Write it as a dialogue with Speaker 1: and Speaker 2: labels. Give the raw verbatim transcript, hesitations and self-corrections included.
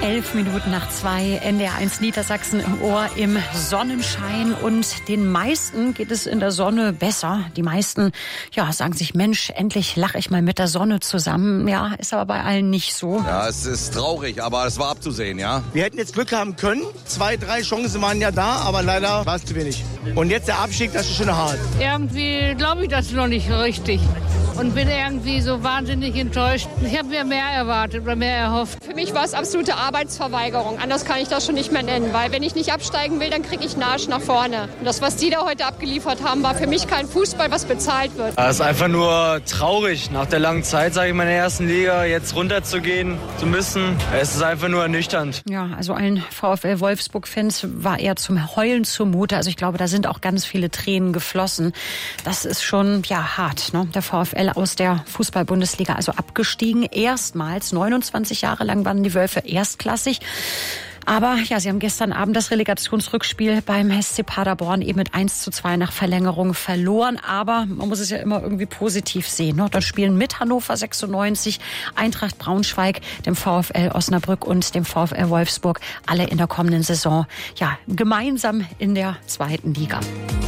Speaker 1: Elf Minuten nach zwei, N D R eins Niedersachsen im Ohr im Sonnenschein. Und den meisten geht es in der Sonne besser. Die meisten, ja, sagen sich, Mensch, endlich lache ich mal mit der Sonne zusammen. Ja, ist aber bei allen nicht so.
Speaker 2: Ja, es ist traurig, aber es war abzusehen, ja.
Speaker 3: Wir hätten jetzt Glück haben können. Zwei, drei Chancen waren ja da, aber leider war es zu wenig. Und jetzt der Abstieg, das ist schon hart.
Speaker 4: Irgendwie glaube ich das noch nicht richtig. Und bin irgendwie so wahnsinnig enttäuscht. Ich habe mir mehr erwartet oder mehr erhofft.
Speaker 5: Für mich war es absolute Arbeitsverweigerung. Anders kann ich das schon nicht mehr nennen. Weil wenn ich nicht absteigen will, dann kriege ich einen Arsch nach vorne. Und das, was die da heute abgeliefert haben, war für mich kein Fußball, was bezahlt wird.
Speaker 6: Es ist einfach nur traurig, nach der langen Zeit, sage ich mal, in der ersten Liga jetzt runterzugehen zu müssen. Es ist einfach nur ernüchternd.
Speaker 1: Ja, also allen VfL Wolfsburg-Fans war eher zum Heulen zumute. Also ich glaube, da sind auch ganz viele Tränen geflossen. Das ist schon, ja, hart, ne? Der VfL aus der Fußball-Bundesliga, also abgestiegen. Erstmals, neunundzwanzig Jahre lang waren die Wölfe erstklassig. Aber ja, sie haben gestern Abend das Relegationsrückspiel beim S C Paderborn eben mit eins zu zwei nach Verlängerung verloren. Aber man muss es ja immer irgendwie positiv sehen, ne? Dort spielen mit Hannover sechsundneunzig, Eintracht Braunschweig, dem VfL Osnabrück und dem VfL Wolfsburg alle in der kommenden Saison ja gemeinsam in der zweiten Liga.